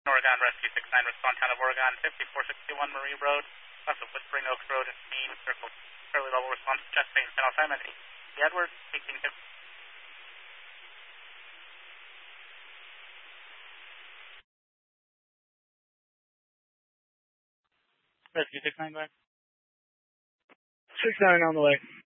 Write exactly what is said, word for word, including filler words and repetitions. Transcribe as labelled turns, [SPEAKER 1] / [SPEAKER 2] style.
[SPEAKER 1] Oregon, Rescue six nine, respond town of Oregon, fifty-four sixty-one Marie Road, west of Whispering Oaks Road, and Main Circle, fairly level response, chest pain, San Simon, the Edwards, eighteen fifty. Rescue six nine, go ahead.
[SPEAKER 2] six nine on the way.